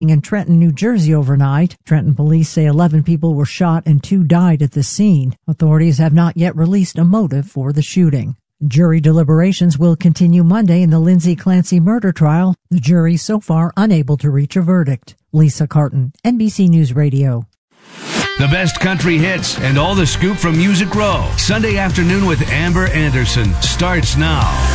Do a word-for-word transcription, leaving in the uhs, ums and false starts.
in Trenton, New Jersey overnight. Trenton police say eleven people were shot and two died at the scene. Authorities have not yet released a motive for the shooting. Jury deliberations will continue Monday in the Lindsay Clancy murder trial. The jury so far unable to reach a verdict. Lisa Carton, N B C News Radio. The best country hits and all the scoop from Music Row. Sunday afternoon with Amber Anderson starts now.